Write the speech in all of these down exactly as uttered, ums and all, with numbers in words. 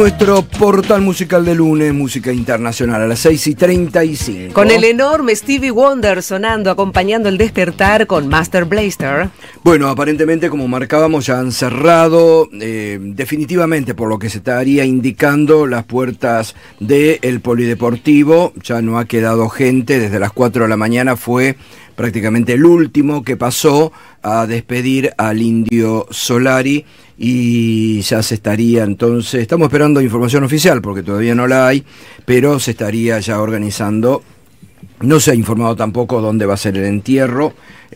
Nuestro portal musical de lunes, música internacional, a las seis y treinta y cinco. Con el enorme Stevie Wonder sonando, acompañando el despertar con Master Blaster. Bueno, aparentemente, como marcábamos, ya han cerrado eh, definitivamente, por lo que se estaría indicando, las puertas del polideportivo. Ya no ha quedado gente, desde las cuatro de la mañana fue prácticamente el último que pasó a despedir al Indio Solari y ya se estaría entonces, estamos esperando información oficial porque todavía no la hay, pero se estaría ya organizando. No se ha informado tampoco dónde va a ser el entierro,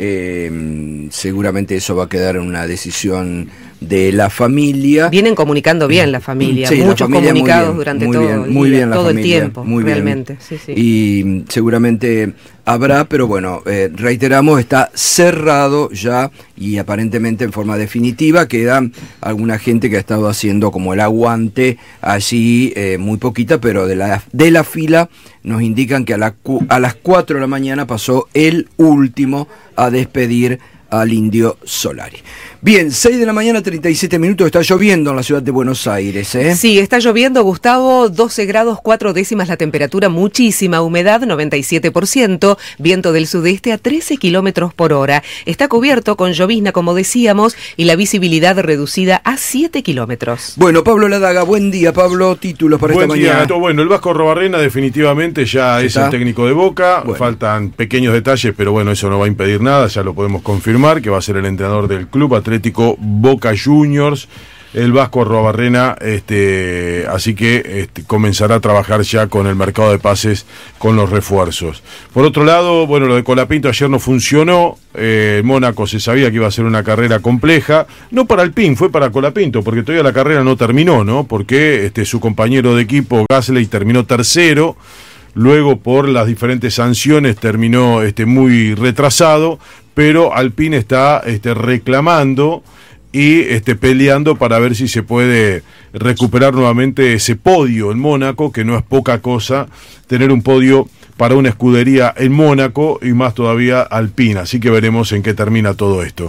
eh, seguramente eso va a quedar en una decisión de la familia. Vienen comunicando bien la familia, sí, muchos la familia comunicados bien, durante muy todo, bien, el, muy día, bien la todo familia, el tiempo, muy realmente. Bien. Sí, sí. Y seguramente habrá, pero bueno, eh, reiteramos, está cerrado ya y aparentemente en forma definitiva. Queda alguna gente que ha estado haciendo como el aguante allí, eh, muy poquita, pero de la, de la fila nos indican que a, la, a las cuatro de la mañana pasó el último a despedir al Indio Solari. Bien, seis de la mañana, treinta y siete minutos, está lloviendo en la ciudad de Buenos Aires, ¿eh? Sí, está lloviendo, Gustavo, doce grados, cuatro décimas la temperatura, muchísima humedad, noventa y siete por ciento, viento del sudeste a trece kilómetros por hora. Está cubierto con llovizna, como decíamos, y la visibilidad reducida a siete kilómetros. Bueno, Pablo Ladaga, buen día, Pablo, títulos para buen esta día, mañana. Gato. Bueno, el Vasco Arrobarrena definitivamente ya es ¿Está? el técnico de Boca, Bueno. Faltan pequeños detalles, pero bueno, eso no va a impedir nada, ya lo podemos confirmar, que va a ser el entrenador del Club Atlético Boca Juniors, el Vasco Arrobarrena, este, así que este, comenzará a trabajar ya con el mercado de pases, con los refuerzos. Por otro lado, bueno, lo de Colapinto ayer no funcionó, eh, Mónaco se sabía que iba a ser una carrera compleja, no para Alpine, fue para Colapinto, porque todavía la carrera no terminó, ¿no? Porque este, su compañero de equipo, Gasly, terminó tercero. Luego, por las diferentes sanciones, terminó este, muy retrasado, pero Alpine está este, reclamando y este, peleando para ver si se puede recuperar nuevamente ese podio en Mónaco, que no es poca cosa tener un podio para una escudería en Mónaco y más todavía Alpine, así que veremos en qué termina todo esto.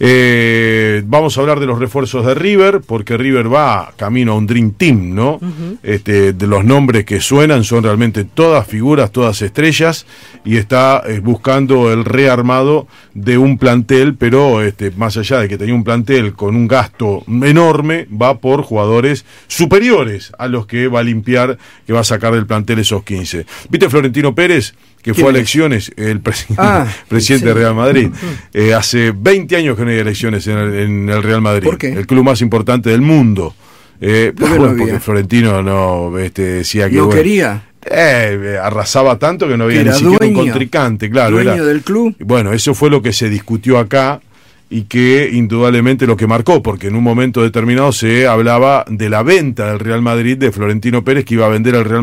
Eh, vamos a hablar de los refuerzos de River, porque River va camino a un Dream Team, ¿no? Uh-huh. Este, de los nombres que suenan son realmente todas figuras, todas estrellas, y está eh, buscando el rearmado de un plantel, pero este, más allá de que tenía un plantel con un gasto enorme, va por jugadores superiores a los que va a limpiar, que va a sacar del plantel esos quince. ¿Viste Florentino Pérez, que fue a elecciones, el presidente, ah, presidente sí. de Real Madrid? Eh, hace veinte años que no hay elecciones en el, en el Real Madrid. ¿Por qué? El club más importante del mundo. Eh, ¿Por bueno, no porque Florentino no este, decía que... ¿No bueno, quería? Eh, arrasaba tanto que no había que ni siquiera dueño, un contrincante, claro. Dueño era, del club. Bueno, eso fue lo que se discutió acá y que indudablemente lo que marcó, porque en un momento determinado se hablaba de la venta del Real Madrid, de Florentino Pérez, que iba a vender al Real Madrid